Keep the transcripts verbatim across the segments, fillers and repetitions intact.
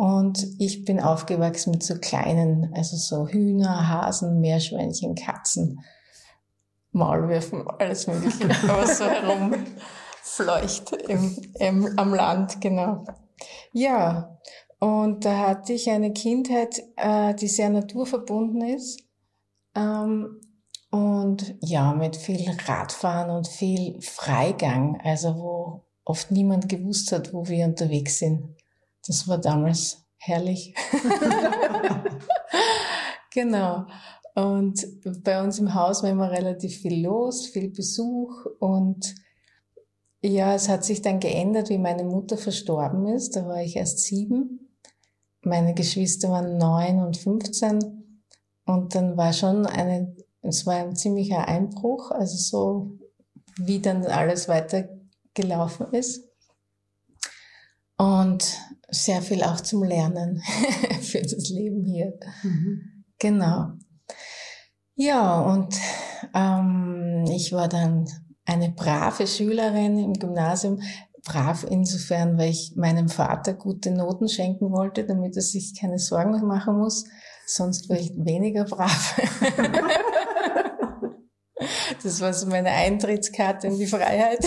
Und ich bin aufgewachsen mit so kleinen, also so Hühner, Hasen, Meerschweinchen, Katzen, Maulwürfen, alles Mögliche, aber so herumfleucht im, im, am Land, genau. Ja, und da hatte ich eine Kindheit, äh, die sehr naturverbunden ist. Ähm, und ja, mit viel Radfahren und viel Freigang, also wo oft niemand gewusst hat, wo wir unterwegs sind. Das war damals herrlich. Genau. Und bei uns im Haus war immer relativ viel los, viel Besuch. Und ja, es hat sich dann geändert, wie meine Mutter verstorben ist. Da war ich erst sieben. Meine Geschwister waren neun und fünfzehn. Und dann war schon eine, es war ein ziemlicher Einbruch, also so, wie dann alles weitergelaufen ist. Und sehr viel auch zum Lernen für das Leben hier. Mhm. Genau. Ja, und ähm, ich war dann eine brave Schülerin im Gymnasium. Brav insofern, weil ich meinem Vater gute Noten schenken wollte, damit er sich keine Sorgen machen muss. Sonst war ich weniger brav. Das war so meine Eintrittskarte in die Freiheit.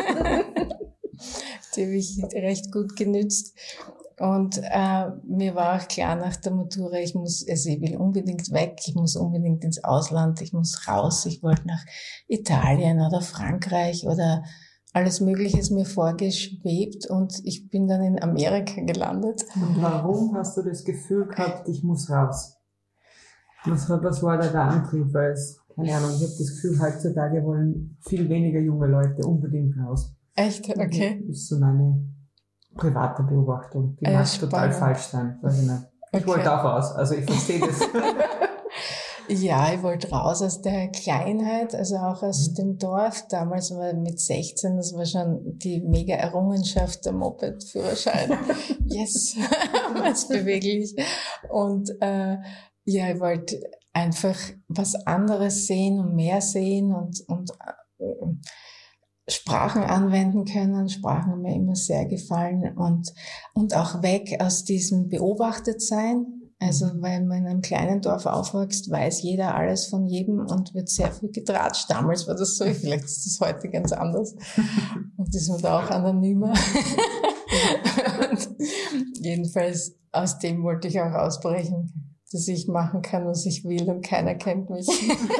Die habe ich recht gut genützt. Und äh, mir war auch klar nach der Matura, ich muss, also ich will unbedingt weg, ich muss unbedingt ins Ausland, ich muss raus. Ich wollte nach Italien oder Frankreich oder alles Mögliche ist mir vorgeschwebt und ich bin dann in Amerika gelandet. Und warum hast du das Gefühl gehabt, ich muss raus? Was, was war da der Antrieb? Weil es, keine Ahnung, ich habe das Gefühl, heutzutage wollen viel weniger junge Leute unbedingt raus. Echt? Okay. Das ist so meine private Beobachtung. Die Ja, mag total falsch sein. Weiß ich nicht. Ich Okay. wollte auch raus, also ich verstehe das. Ja, ich wollte raus aus der Kleinheit, also auch aus mhm. dem Dorf. Damals war mit sechzehn, das war schon die mega Errungenschaft, der Moped-Führerschein. Yes, was beweglich. Und äh, ja, ich wollte einfach was anderes sehen und mehr sehen und, und äh, Sprachen anwenden können. Sprachen haben mir immer sehr gefallen und, und auch weg aus diesem Beobachtetsein. Also, weil man in einem kleinen Dorf aufwächst, weiß jeder alles von jedem und wird sehr viel getratscht. Damals war das so, vielleicht ist das heute ganz anders. Und ist man da auch anonymer. Und jedenfalls, aus dem wollte ich auch ausbrechen, dass ich machen kann, was ich will und keiner kennt mich.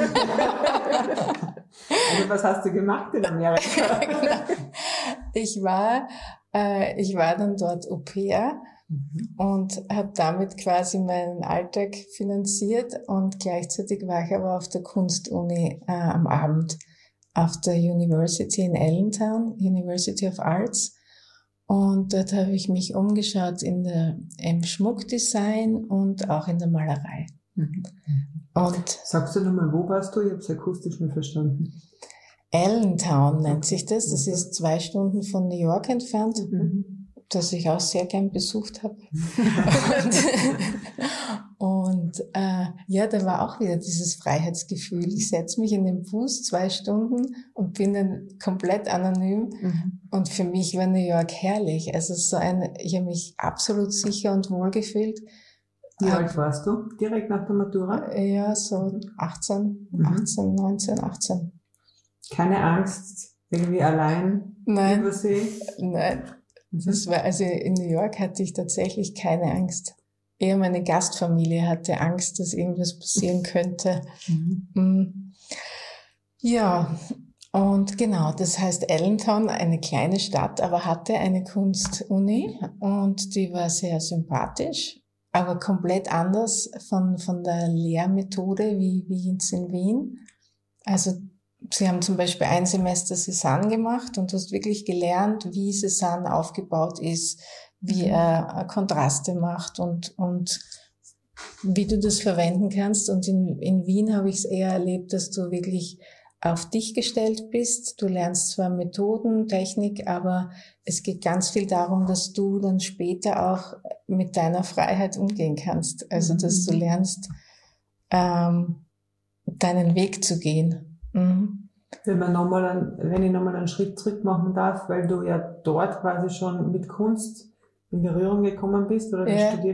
Also, was hast du gemacht in Amerika? Genau. Ich war, äh, ich war dann dort Au-pair. Mhm. Und habe damit quasi meinen Alltag finanziert und gleichzeitig war ich aber auf der Kunstuni äh, am Abend auf der University in Allentown, University of Arts. Und dort habe ich mich umgeschaut in der, im Schmuckdesign und auch in der Malerei. Mhm. Und sagst du nochmal, wo warst du? Ich habe es akustisch nicht verstanden. Allentown nennt sich das. Das ist zwei Stunden von New York entfernt. Mhm. Das ich auch sehr gern besucht habe. und und äh, ja, da war auch wieder dieses Freiheitsgefühl. Ich setze mich in den Bus zwei Stunden und bin dann komplett anonym. Mhm. Und für mich war New York herrlich. Also so ein, ich habe mich absolut sicher und wohl gefühlt. Wie alt warst du? Direkt nach der Matura? Ja, so achtzehn, mhm. achtzehn, neunzehn, achtzehn. Keine Angst, irgendwie allein Nein. über See? Nein. Das war, also in New York hatte ich tatsächlich keine Angst. Eher meine Gastfamilie hatte Angst, dass irgendwas passieren könnte. Mhm. Ja, und genau, das heißt Allentown, eine kleine Stadt, aber hatte eine Kunstuni und die war sehr sympathisch, aber komplett anders von, von der Lehrmethode wie, wie jetzt in Wien. Also sie haben zum Beispiel ein Semester Cézanne gemacht und du hast wirklich gelernt, wie Cézanne aufgebaut ist, wie er Kontraste macht und, und wie du das verwenden kannst. Und in, in Wien habe ich es eher erlebt, dass du wirklich auf dich gestellt bist. Du lernst zwar Methoden, Technik, aber es geht ganz viel darum, dass du dann später auch mit deiner Freiheit umgehen kannst. Also, dass du lernst, ähm, deinen Weg zu gehen. Mhm. Wenn man noch mal einen, wenn ich nochmal einen Schritt zurück machen darf, weil du ja dort quasi schon mit Kunst in Berührung gekommen bist oder ja. studiert